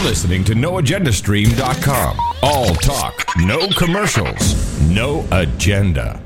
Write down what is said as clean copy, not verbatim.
listening to NoAgendaStream.com. All talk, no commercials, no agenda.